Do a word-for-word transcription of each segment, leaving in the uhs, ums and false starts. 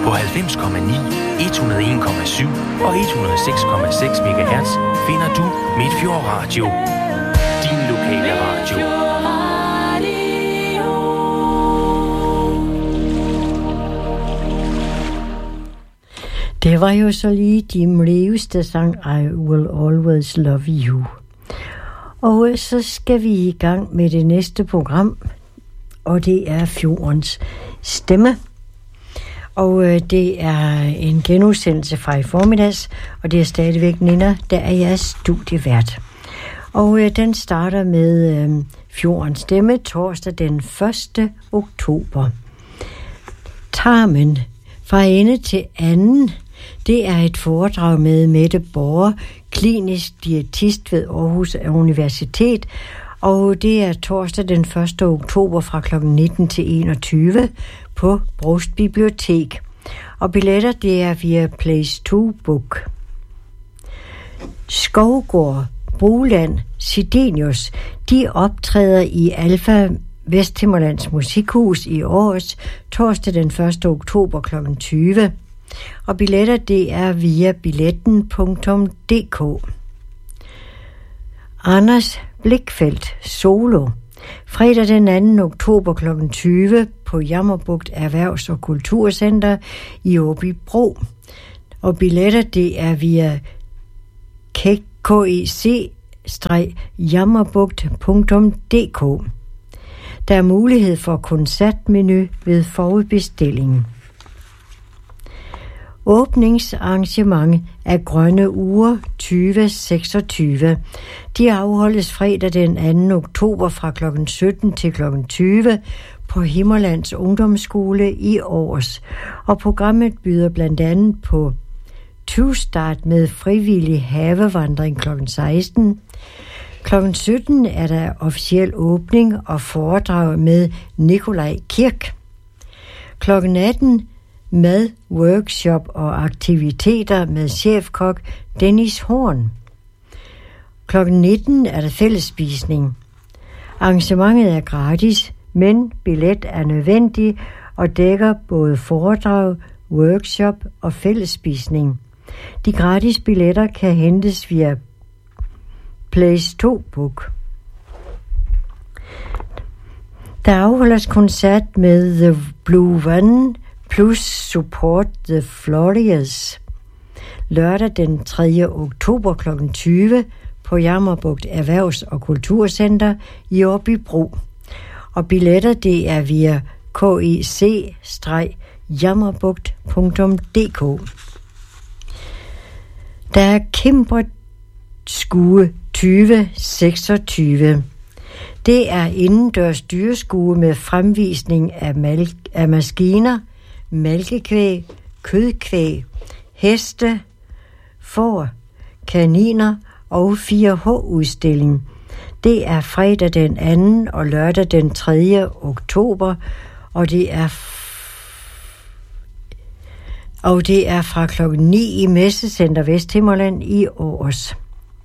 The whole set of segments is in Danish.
på halvfems komma ni, et hundrede og en komma syv og et hundrede og seks komma seks megahertz finder du Midtfjord Radio. Din lokale radio. Det var jo så lige Jim Reeves, der sang I Will Always Love You. Og så skal vi i gang med det næste program, og det er Fjordens Stemme. Og øh, det er en genudsendelse fra i formiddags, og det er stadigvæk Nina, der er jeres studievært. Og øh, den starter med øh, Fjordens Stemme torsdag den første oktober. Tarmen fra ende til anden, det er et foredrag med Mette Borger, klinisk diætist ved Aarhus Universitet, og det er torsdag den første oktober fra klokken nitten til enogtyve på Brust Bibliotek. Og billetter, det er via Place to Book. Skovgård, Broland, Sidenius, de optræder i Alfa Vesthimmerlands Musikhus i Aarhus torsdag den første oktober klokken tyve. Og billetter, det er via billetten punktum d k. Anders Blikfeldt solo. Fredag den anden oktober klokken tyve på Jammerbugt Erhvervs- og Kulturcenter i Åbybro. Og billetter, det er via k e c jammerbugt punktum d k. Der er mulighed for koncertmenu ved forudbestilling. Åbningsarrangement af Grønne Uger tyve seksogtyve. De afholdes fredag den anden oktober fra klokken sytten til klokken tyve på Himmerlands Ungdomsskole i Aarhus. Og programmet byder blandt andet på tyve-start med frivillig havevandring klokken seksten. klokken sytten er der officiel åbning og foredrag med Nikolaj Kirk. klokken atten mad, workshop og aktiviteter med chefkok Dennis Horn. klokken nitten er der fællesspisning. Arrangementet er gratis, men billet er nødvendig og dækker både foredrag, workshop og fællesspisning. De gratis billetter kan hentes via Place to Book. Der afholdes koncert med The Blue One plus Support the Florias lørdag den tredje oktober klokken tyve på Jammerbugt Erhvervs- og Kulturcenter i Åbybro. Og billetter, det er via k e c jammerbugt punktum d k. Der er Kimbret skue tyve seksogtyve. Det er indendørs dyreskue med fremvisning af, mal- af maskiner, malkekvæg, kødkvæg, heste, får, kaniner og fire H-udstilling. Det er fredag den anden og lørdag den tredje oktober, og det er f- og det er fra klokken ni i Messecenter Vesthimmerland i Aarhus.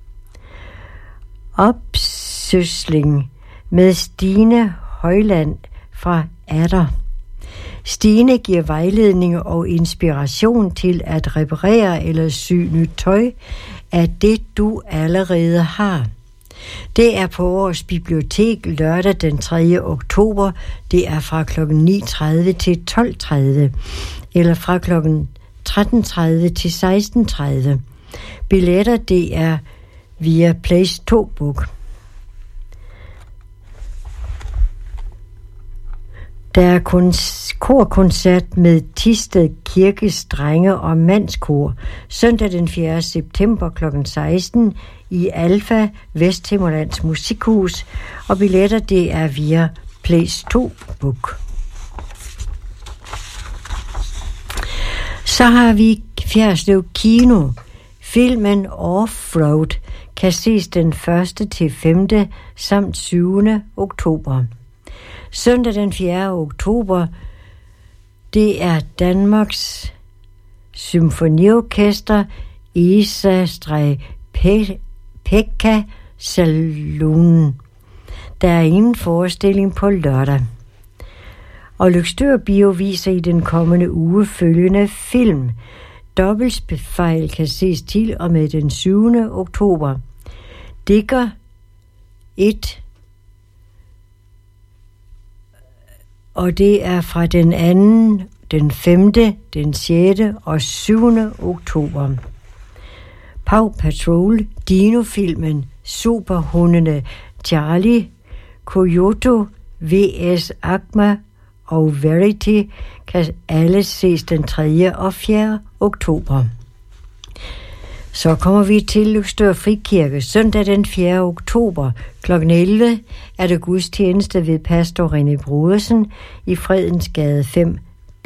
Opsøsling med Stine Højland fra Adder. Stine giver vejledning og inspiration til at reparere eller sy nyt tøj af det, du allerede har. Det er på Aarhus Bibliotek lørdag den tredje oktober. Det er fra klokken ni tredive til tolv tredive eller fra klokken tretten tredive til seksten tredive. Billetter, det er via Place to Book. Der er korkoncert med Thisted Kirkes drenge- og mandskor søndag den fjerde september klokken seksten i Alfa Vesthimmerlands Musikhus, og billetter, det er via Place to Book. Så har vi Fjerritslev Kino. Filmen Offroad kan ses den første til femte samt syvende oktober. Søndag den fjerde oktober, det er Danmarks Symfoniorkester Esa-Pekka Saloon. Der er ingen forestilling på lørdag. Og Løgstør Bio viser i den kommende uge følgende film. Dobbeltspejl kan ses til og med den syvende oktober. Digger et, og det er fra den anden, den femte, den sjette og syvende oktober. Paw Patrol, Dino-filmen, Superhundene, Charlie, Kyoto, V S Akma og Verity kan alle ses den tredje og fjerde oktober. Så kommer vi til Løgstør Frikirke. Søndag den fjerde oktober klokken elleve er det gudstjeneste ved pastor René Brodersen i Fredensgade fem B.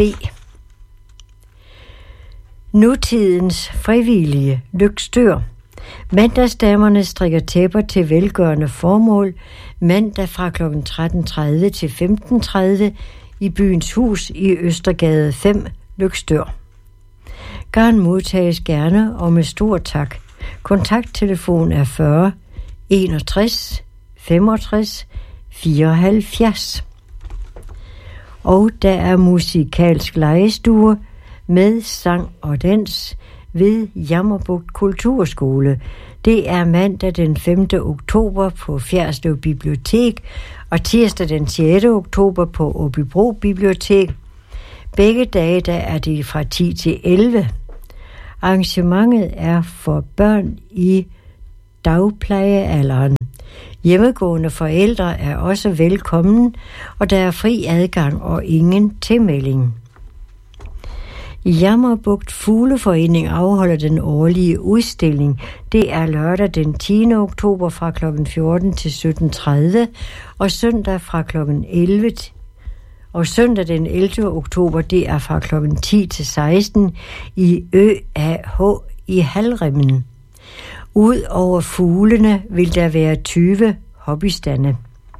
Nutidens frivillige Løgstør. Mandagsdamerne strikker tæpper til velgørende formål mandag fra klokken tretten tredive til femten tredive i Byens Hus i Østergade fem, Løgstør. Garn modtages gerne og med stor tak. Kontakttelefon er fyrre enogtres femogtres fireoghalvfjerds. Og der er musikalsk legestue med sang og dans ved Jammerbugt Kulturskole. Det er mandag den femte oktober på Fjerdslev Bibliotek og tirsdag den sjette oktober på Åbybro Bibliotek. Begge dage der er det fra ti til elleve. Arrangementet er for børn i dagplejealderen. Hjemmegående forældre er også velkommen, og der er fri adgang og ingen tilmelding. Jammerbugt Fugleforening afholder den årlige udstilling. Det er lørdag den tiende oktober fra klokken fjorten til sytten tredive og søndag fra klokken elleve og søndag den ellevte oktober det er fra klokken ti til seksten i Ø A H i Halrimmen. Ud over fuglene vil der være tyve hobbystande.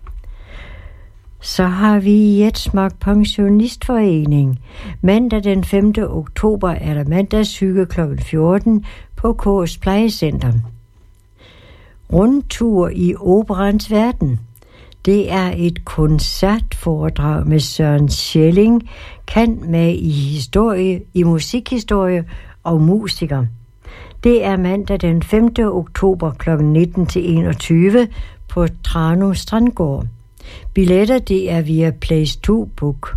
Så har vi Jetsmark Pensionistforening. Mandag den femte oktober er der mandagshygge klokken fjorten på K S Plejecenter. Rundtur i operans verden. Det er et koncertforedrag med Søren Schelling, kendt med i historie, i musikhistorie og musiker. Det er mandag den femte oktober klokken nitten til enogtyve på Tranum Strandgård. Billetter det er via Place to Book.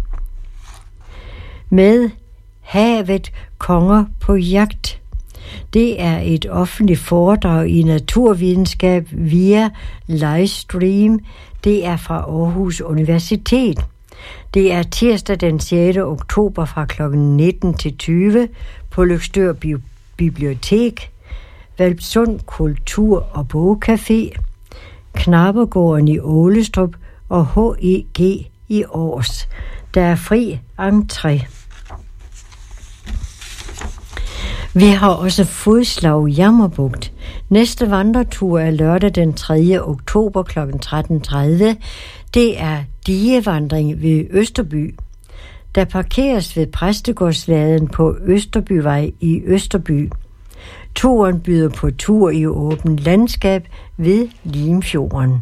Med Havet konger på jagt. Det er et offentligt foredrag i naturvidenskab via livestream. Det er fra Aarhus Universitet. Det er tirsdag den sjette oktober fra klokken nitten til tyve på Løgstør Bibliotek, Valpsund Kultur- og Bogcafé, Knappergården i Ålestrup og H E G i Års. Der er fri entré. Vi har også fodslag Jammerbugt. Næste vandretur er lørdag den tredje oktober klokken tretten tredive. Det er digevandring ved Østerby. Der parkeres ved Præstegårdsladen på Østerbyvej i Østerby. Turen byder på tur i åbent landskab ved Limfjorden.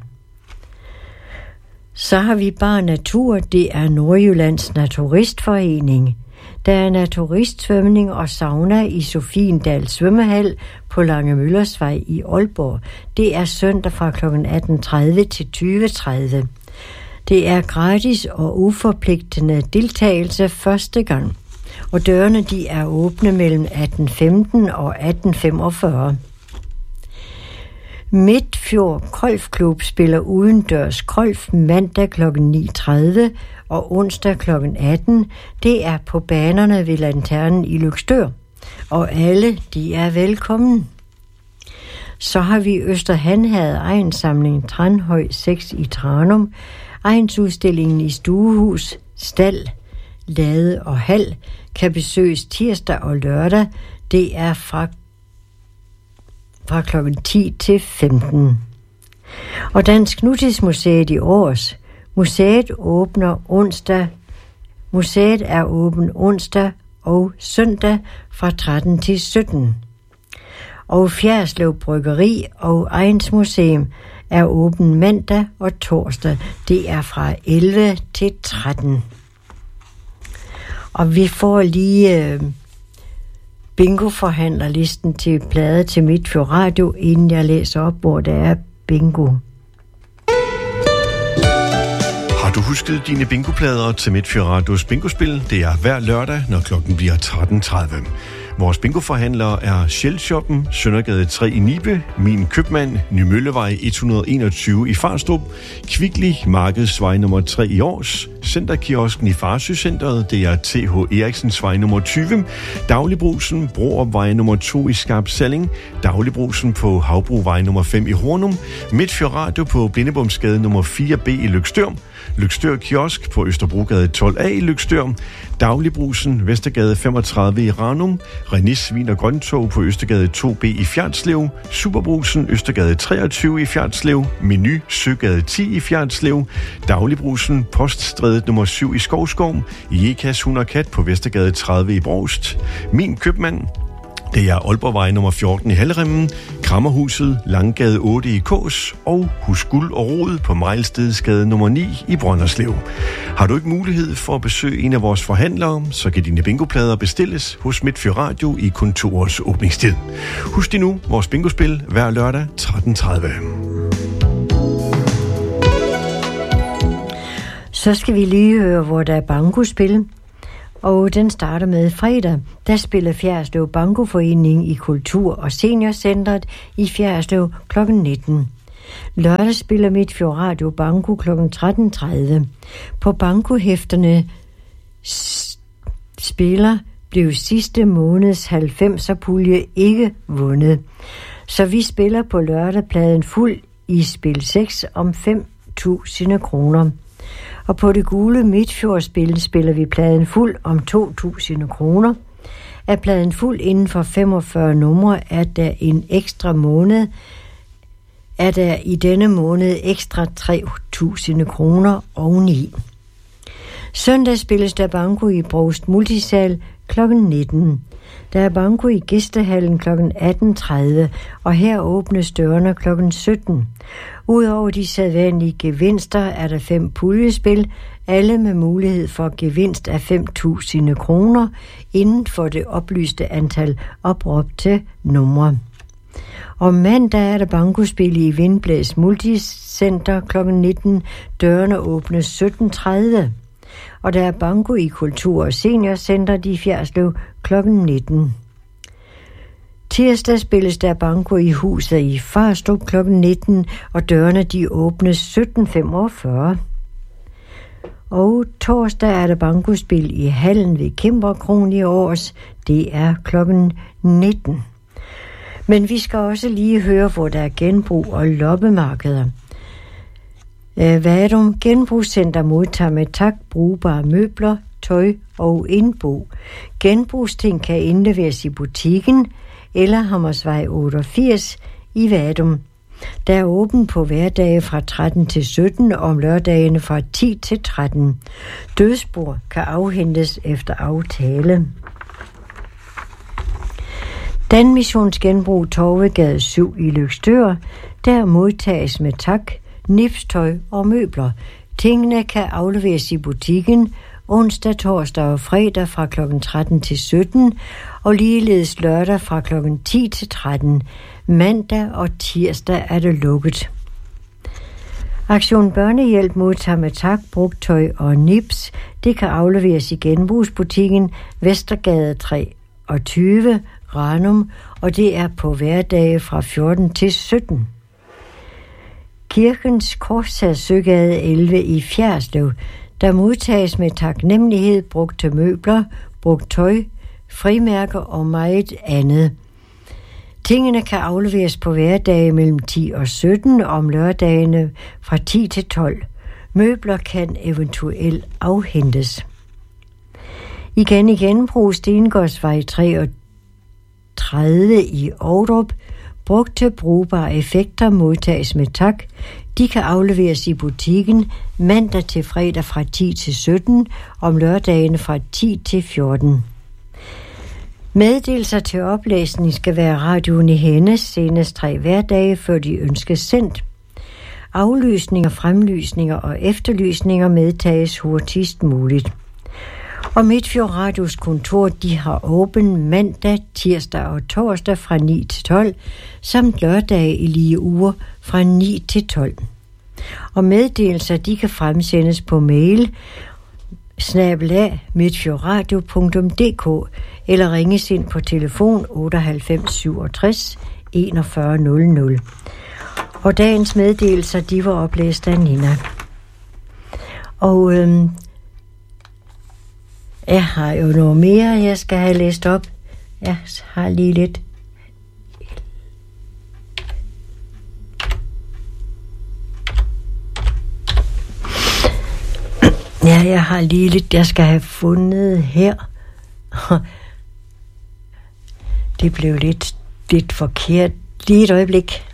Så har vi bare natur. Det er Nordjyllands Naturistforening. Der er naturistsvømning og sauna i Sofiendal Svømmehal på Langemøllersvej i Aalborg. Det er søndag fra klokken atten tredive til tyve tredive. Det er gratis og uforpligtende deltagelse første gang. Og dørene de er åbne mellem atten femten og atten femogfyrre. Midtfjord Golfklub spiller udendørs golf mandag klokken ni tredive og onsdag klokken atten. Det er på banerne ved Lanternen i Løgstør. Og alle, de er velkommen. Så har vi Østerhanherred Egnssamling Tranhøj seks i Tranum. Egnsudstillingen i stuehus, stald, lade og hal kan besøges tirsdag og lørdag. Det er fra, fra klokken ti til femten. Og Dansk Nutidsmuseet i Års. Museet åbner onsdag. Museet er åben onsdag og søndag fra tretten til sytten. Og Fjerdslev Bryggeri og Egnsmuseum er åben mandag og torsdag. Det er fra elleve til tretten. Og vi får lige øh, bingo-forhandlerlisten til plade til Midtfjord Radio, inden jeg læser op, hvor der er bingo. Har du husket dine bingoplader til Midtfjord Radios bingospil? Det er hver lørdag, når klokken bliver tretten tredive. Vores bingoforhandlere er Shell-shoppen, Søndergade tre i Nibe, Min Købmand, Nymøllevej et hundrede og enogtyve i Farstrup, Kvickly, Markedsvej nummer tre i Års, Centerkiosken i Farsøcenteret, det er T H Eriksensvej nummer tyve, Dagligbrusen, Broopvej nummer to i Skarp Salling, Dagligbrusen på Havbruvej nummer fem i Hornum, Midtfjord Radio på Blindebomsgade nummer fire B i Løgstør, Løgstør Kiosk på Østerbrogade tolv A i Løgstør, Dagligbrusen, Vestergade femogtredive i Ranum, Renis Vin og Grøntog på Østergade to B i Fjerdslev, Superbrusen, Østergade treogtyve i Fjerdslev, Menu, Søgade ti i Fjerdslev, Dagligbrusen, Poststrædet nummer syv i Skovskov, Jekas Hund og Kat på Vestergade tredive i Brovst, Min Købmand, det er Aalborgvej nummer fjorten i Halleremmen, Krammerhuset, Langgade otte i Kås og Hus Guld og Rod på Mejlstedsgade nummer ni i Brønderslev. Har du ikke mulighed for at besøge en af vores forhandlere, så kan dine bingoplader bestilles hos Midtfjord Radio i kontorets åbningstid. Husk dig nu vores bingospil hver lørdag tretten tredive. Så skal vi lige høre, hvor der er bankospil. Og den starter med fredag. Der spiller Fjerritslev Bankoforening i Kultur- og Seniorcentret i Fjerritslev klokken nitten. Lørdag spiller Midtfjord Radio Banko klokken tretten tredive. På bankohæfterne s- spiller blev sidste måneds halvfemser pulje ikke vundet. Så vi spiller på lørdag pladen fuld i spil seks om fem tusind kroner. Og på det gule Midtfjordspil spiller vi pladen fuld om to tusind kroner. Er pladen fuld inden for femogfyrre numre, er der en ekstra måned, er der i denne måned ekstra tre tusind kroner oveni. Søndag spilles der banko i Brovst Multisal klokken nitten. Der er banko i Gæstehallen klokken atten tredive, og her åbnes dørene klokken sytten. Udover de sædvanlige gevinster er der fem puljespil, alle med mulighed for gevinst af fem tusind kroner inden for det oplyste antal opråbte numre. Om mandag er der bankospil i Vindblæs Multicenter klokken nitten. Dørene åbnes sytten tredive. Og der er banko i Kultur- og Seniorcenter i Fjerdslev klokken nitten. Tirsdag spilles der banko i Huset i Farstrup klokken nitten, og dørene de åbnes sytten femogfyrre. Og torsdag er der bankospil i hallen ved Kimberkron i Års. Det er klokken nitten. Men vi skal også lige høre, hvor der er genbrug og loppemarkeder. Vadum Genbrugscenter modtager med tak brugbare møbler, tøj og indbo. Genbrugsting kan indleveres i butikken eller Hammersvej otteogfirs i Vadum. Der er åben på hverdage fra tretten til sytten og om lørdagene fra ti til tretten. Dødsbord kan afhentes efter aftale. Danmissions Genbrug Torvegade syv i Løgstør. Der modtages med tak nipstøj og møbler. Tingene kan afleveres i butikken onsdag, torsdag og fredag fra klokken tretten til sytten, og ligeledes lørdag fra klokken ti til tretten. Mandag og tirsdag er det lukket. Aktion Børnehjælp modtager med tak brugtøj og nips. Det kan afleveres i genbrugsbutikken Vestergade treogtyve, Ranum, og det er på hverdage fra fjorten til sytten. Kirkens Korshær Søgade elleve i Fjerdslev. Der modtages med taknemmelighed brugte møbler, brugt tøj, frimærker og meget andet. Tingene kan afleveres på hverdage mellem ti og sytten, og om lørdagene fra ti til tolv. Møbler kan eventuelt afhentes. Igen i genbrug Stengårdsvej treogtredive i Ovdrup. Brugte brugbare effekter modtages med tak. De kan afleveres i butikken mandag til fredag fra ti til sytten, om lørdagene fra ti til fjorten. Meddelelser til oplæsning skal være radioen i hænde senest tre hverdage, før de ønskes sendt. Aflysninger, fremlysninger og efterlysninger medtages hurtigst muligt. Og Midtfjord Radios kontor, de har åben mandag, tirsdag og torsdag fra ni til tolv, samt lørdag i lige uger fra ni til tolv. Og meddelelser, de kan fremsendes på mail snabel-a midtfjordradio punktum d k eller ringes ind på telefon otteoghalvfems syvogtres enogfyrre nul nul. Og dagens meddelelser, de var oplæst af Nina. Og øhm, jeg har jo noget mere, jeg skal have læst op. Jeg har lige lidt. Ja, jeg har lige lidt, jeg skal have fundet her. Det blev lidt, lidt forkert. Lige et øjeblik.